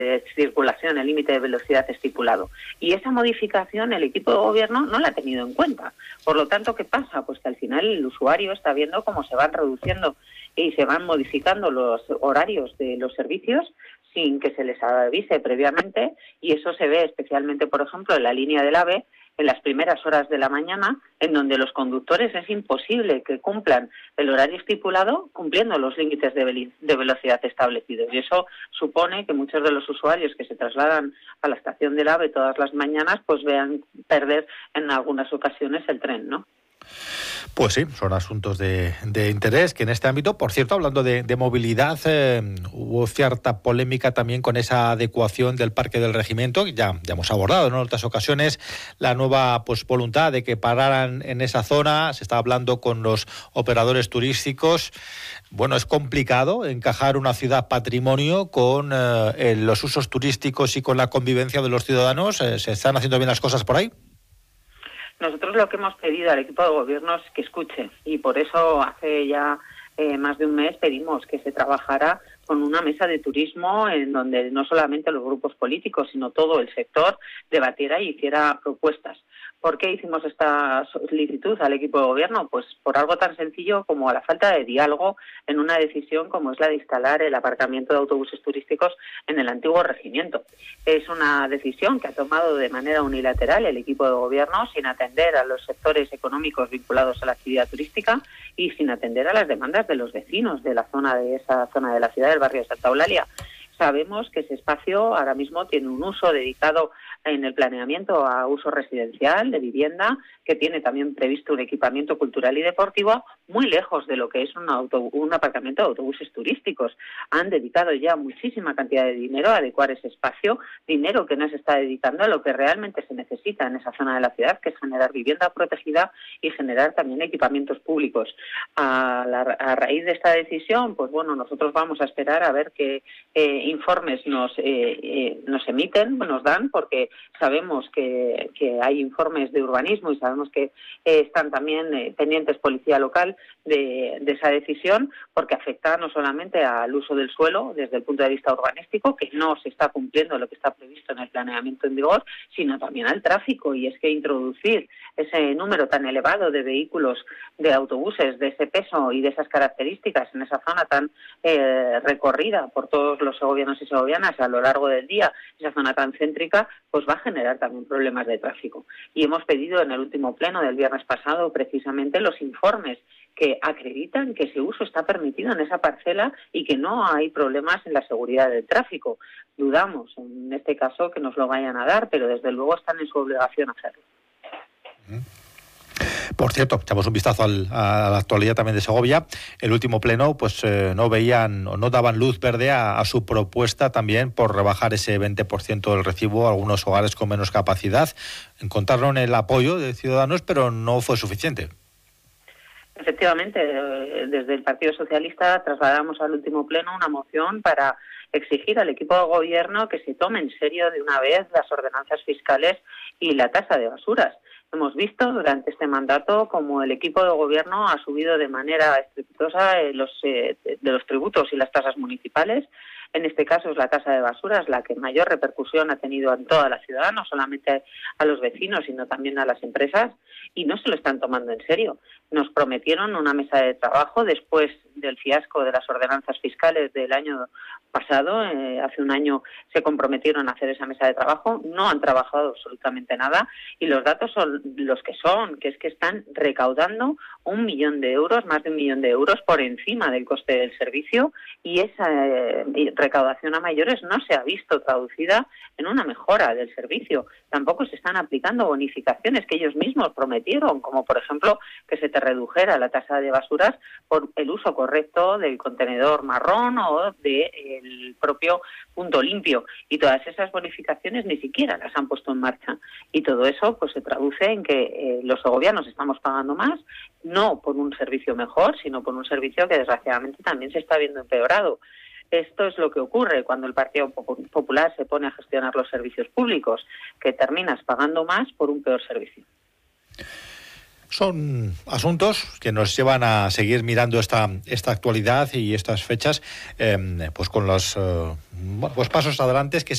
de circulación, el límite de velocidad estipulado. Y esa modificación el equipo de gobierno no la ha tenido en cuenta. Por lo tanto, ¿qué pasa? Pues que al final el usuario está viendo cómo se van reduciendo y se van modificando los horarios de los servicios sin que se les avise previamente, y eso se ve especialmente, por ejemplo, en la línea del AVE, en las primeras horas de la mañana, en donde los conductores es imposible que cumplan el horario estipulado cumpliendo los límites de velocidad establecidos. Y eso supone que muchos de los usuarios que se trasladan a la estación del AVE todas las mañanas pues vean perder en algunas ocasiones el tren, ¿no? Pues sí, son asuntos de interés que en este ámbito, por cierto, hablando de movilidad, hubo cierta polémica también con esa adecuación del Parque del Regimiento, que ya hemos abordado, ¿no?, en otras ocasiones, la nueva voluntad de que pararan en esa zona. Se está hablando con los operadores turísticos. Bueno, es complicado encajar una ciudad patrimonio con los usos turísticos y con la convivencia de los ciudadanos. ¿Se están haciendo bien las cosas por ahí? Nosotros lo que hemos pedido al equipo de gobierno es que escuche, y por eso hace ya más de un mes pedimos que se trabajara con una mesa de turismo en donde no solamente los grupos políticos, sino todo el sector debatiera y hiciera propuestas. ¿Por qué hicimos esta solicitud al equipo de gobierno? Pues por algo tan sencillo como a la falta de diálogo en una decisión como es la de instalar el aparcamiento de autobuses turísticos en el antiguo regimiento. Es una decisión que ha tomado de manera unilateral el equipo de gobierno sin atender a los sectores económicos vinculados a la actividad turística y sin atender a las demandas de los vecinos de esa zona de la ciudad, del barrio de Santa Eulalia. Sabemos que ese espacio ahora mismo tiene un uso dedicado en el planeamiento a uso residencial, de vivienda, que tiene también previsto un equipamiento cultural y deportivo muy lejos de lo que es un aparcamiento de autobuses turísticos. Han dedicado ya muchísima cantidad de dinero a adecuar ese espacio, dinero que no se está dedicando a lo que realmente se necesita en esa zona de la ciudad, que es generar vivienda protegida y generar también equipamientos públicos. A raíz de esta decisión, pues bueno, nosotros vamos a esperar a ver qué informes nos emiten, nos dan, porque sabemos que hay informes de urbanismo y sabemos que están también pendientes policía local de esa decisión, porque afecta no solamente al uso del suelo desde el punto de vista urbanístico, que no se está cumpliendo lo que está previsto en el planeamiento en vigor, sino también al tráfico. Y es que introducir ese número tan elevado de vehículos, de autobuses de ese peso y de esas características en esa zona tan recorrida por todos los segovianos y segovianas a lo largo del día, esa zona tan céntrica, pues va a generar también problemas de tráfico. Y hemos pedido en el último pleno del viernes pasado precisamente los informes que acreditan que ese uso está permitido en esa parcela y que no hay problemas en la seguridad del tráfico. Dudamos en este caso que nos lo vayan a dar, pero desde luego están en su obligación hacerlo. Por cierto, echamos un vistazo a la actualidad también de Segovia. El último pleno pues no veían o no daban luz verde a su propuesta también por rebajar ese 20% del recibo a algunos hogares con menos capacidad. Encontraron el apoyo de Ciudadanos, pero no fue suficiente. Efectivamente, desde el Partido Socialista trasladamos al último pleno una moción para exigir al equipo de gobierno que se tome en serio de una vez las ordenanzas fiscales y la tasa de basuras. Hemos visto durante este mandato cómo el equipo de gobierno ha subido de manera estrepitosa de los tributos y las tasas municipales. En este caso es la tasa de basuras la que mayor repercusión ha tenido en toda la ciudad, no solamente a los vecinos, sino también a las empresas, y no se lo están tomando en serio. Nos prometieron una mesa de trabajo después del fiasco de las ordenanzas fiscales del año pasado. Hace un año se comprometieron a hacer esa mesa de trabajo, no han trabajado absolutamente nada, y los datos son los que son, que es que están recaudando 1 millón de euros, más de 1 millón de euros por encima del coste del servicio, y esa recaudación a mayores no se ha visto traducida en una mejora del servicio. Tampoco se están aplicando bonificaciones que ellos mismos prometieron, como por ejemplo que se te redujera la tasa de basuras por el uso correcto del contenedor marrón o del propio punto limpio. Y todas esas bonificaciones ni siquiera las han puesto en marcha. Y todo eso pues se traduce en que los segovianos estamos pagando más, no por un servicio mejor, sino por un servicio que desgraciadamente también se está viendo empeorado. Esto es lo que ocurre cuando el Partido Popular se pone a gestionar los servicios públicos, que terminas pagando más por un peor servicio. Son asuntos que nos llevan a seguir mirando esta actualidad y estas fechas, pues con los pasos adelante que